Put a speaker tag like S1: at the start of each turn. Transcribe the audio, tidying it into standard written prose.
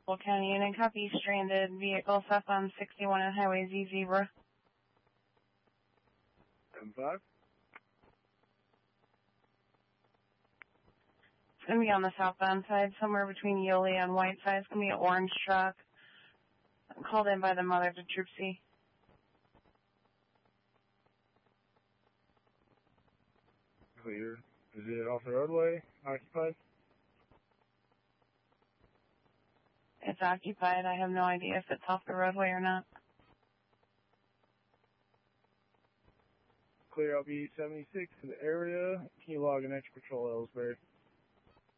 S1: Will County Unit, copy, stranded vehicle southbound 61 on Highway Z Zebra.
S2: 10-5.
S1: It's going to be on the southbound side, somewhere between Yoli and Whiteside. It's going to be an orange truck. I'm called in by the mother to Troop C.
S2: Clear. Is it off the roadway? Occupied?
S1: It's occupied. I have no idea if it's off the roadway or not.
S2: Clear LB 76 to the area. Can you log an extra patrol, Ellsbury?